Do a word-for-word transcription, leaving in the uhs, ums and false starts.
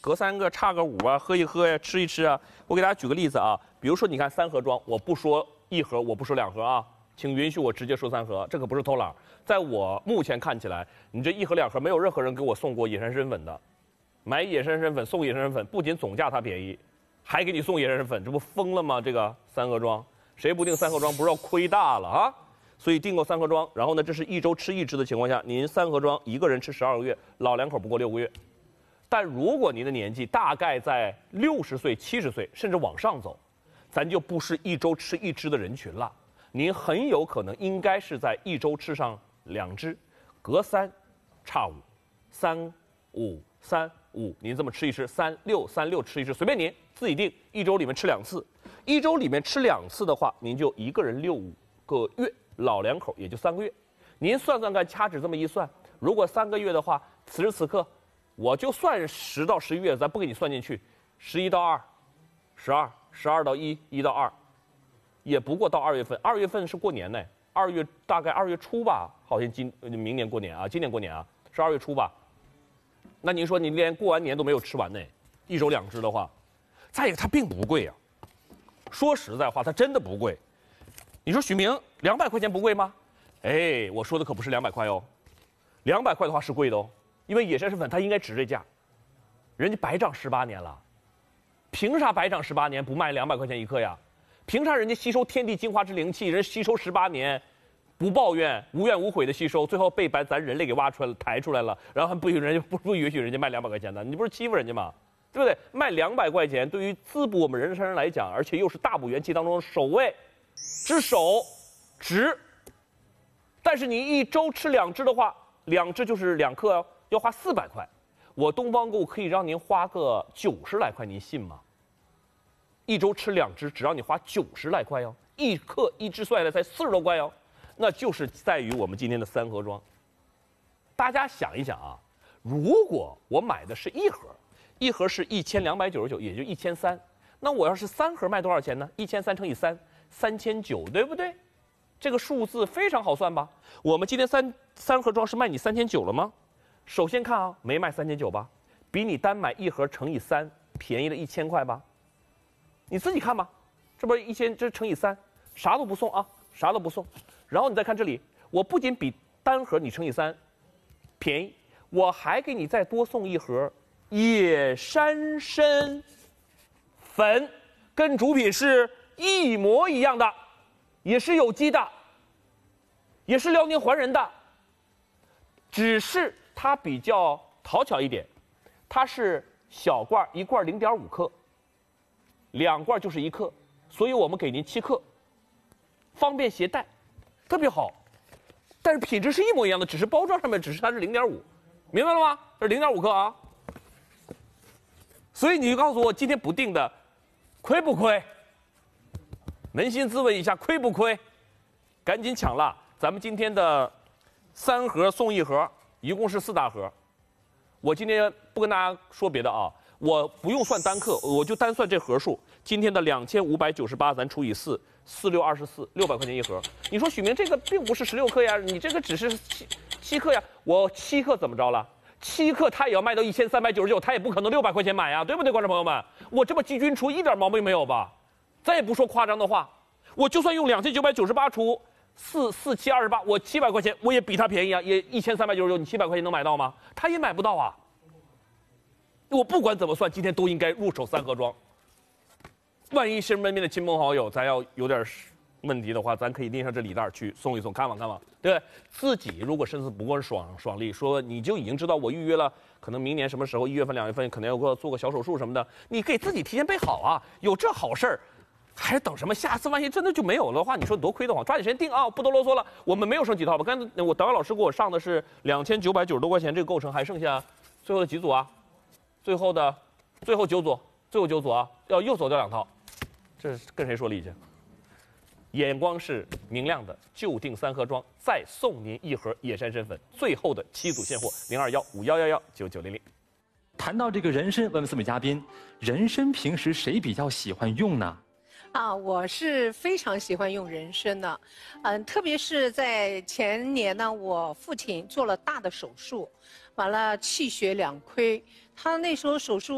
隔三个差个五啊，喝一喝呀，吃一吃啊。我给大家举个例子啊，比如说你看三盒装，我不说一盒，我不说两盒啊，请允许我直接说三盒，这可不是偷懒。在我目前看起来，你这一盒两盒，没有任何人给我送过野山参粉的。买野山参粉送野山参粉，不仅总价它便宜，还给你送野山参粉，这不疯了吗？这个三盒装，谁不订三盒装，不知道亏大了啊！所以订购三盒装，然后呢，这是一周吃一支的情况下，您三盒装一个人吃十二个月，老两口不过六个月。但如果您的年纪大概在六十岁、七十岁，甚至往上走，咱就不是一周吃一支的人群了。您很有可能应该是在一周吃上两支，隔三差五，三五三五，您这么吃一吃，三六三六吃一吃，随便您自己定。一周里面吃两次，一周里面吃两次的话，您就一个人六五个月，老两口也就三个月。您算算看，掐指这么一算，如果三个月的话，此时此刻，我就算十到十一月，咱不给你算进去，十一到二，十二，十二到一，一到二，也不过到二月份。二月份是过年呢，二月大概二月初吧，好像今明年过年啊，今年过年啊是二月初吧。那您说您连过完年都没有吃完呢，一周两支的话，再一个它并不贵啊。说实在话，它真的不贵。你说许明两百块钱不贵吗？哎，我说的可不是两百块哦，两百块的话是贵的哦。因为野山参粉它应该值这价，人家白长十八年了，凭啥白长十八年不卖两百块钱一克呀？凭啥人家吸收天地精华之灵气，人吸收十八年，不抱怨，无怨无悔的吸收，最后被咱咱人类给挖出来了，抬出来了，然后还不允人家不不允许人家卖两百块钱的，你不是欺负人家吗？对不对？卖两百块钱对于滋补我们人参人来讲，而且又是大补元气当中的首位，之首，值。但是你一周吃两支的话，两支就是两克哦。要花四百块，我东方购可以让您花个九十来块，您信吗？一周吃两支，只让你花九十来块哟，一克一支算下来才四十多块哟，那就是在于我们今天的三盒装。大家想一想啊，如果我买的是一盒，一盒是一千两百九十九，也就一千三，那我要是三盒卖多少钱呢？一千三乘以三，三千九，对不对？这个数字非常好算吧？我们今天三三盒装是卖你三千九了吗？首先看啊，没卖三千九吧，比你单买一盒乘以三便宜了一千块吧？你自己看吧，这不是一千这乘以三，啥都不送啊，啥都不送。然后你再看这里，我不仅比单盒你乘以三便宜，我还给你再多送一盒野山参粉，跟主品是一模一样的，也是有机的，也是辽宁环仁的，只是它比较讨巧一点，它是小罐，一罐零点五克，两罐就是一克，所以我们给您七克，方便携带，特别好。但是品质是一模一样的，只是包装上面只是它是零点五，明白了吗？这是零点五克啊。所以你就告诉我，今天不定的，亏不亏？扪心自问一下，亏不亏？赶紧抢了，咱们今天的三盒送一盒。一共是四大盒，我今天不跟大家说别的啊，我不用算单克，我就单算这盒数。今天的两千五百九十八，咱除以四，四六二十四，六百块钱一盒。你说许明这个并不是十六克呀，你这个只是七七克呀，我七克怎么着了？七克它也要卖到一千三百九十九，它也不可能六百块钱买呀，对不对，观众朋友们？我这么积均除一点毛病没有吧？咱也不说夸张的话，我就算用两千九百九十八除。四四七二十八，我七百块钱，我也比他便宜啊，也一千三百九十九，你七百块钱能买到吗？他也买不到啊。我不管怎么算，今天都应该入手三盒装。万一身边的亲朋好友，咱要有点问题的话，咱可以拎上这礼袋去送一送，看望看望，对不对？自己如果身子不够爽爽利，说你就已经知道我预约了，可能明年什么时候，一月份、两月份可能要给我做个小手术什么的，你给自己提前备好啊，有这好事儿。还等什么？下次万一真的就没有了的话，你说多亏得慌！抓紧时间定啊！不多啰嗦了，我们没有剩几套吧？刚才我导演老师给我上的是两千九百九十多块钱，这个构成还剩下最后的几组啊？最后的最后九组，最后九组啊，要又走掉两套，这是跟谁说理去？眼光是明亮的，就定三盒装，再送您一盒野山参粉，最后的七组现货，零二幺五幺幺幺九九零零。 谈到这个人参，问问四位嘉宾，人参平时谁比较喜欢用呢？ 啊，我是非常喜欢用人参的，嗯，特别是在前年呢，我父亲做了大的手术，完了气血两亏，他那时候手术。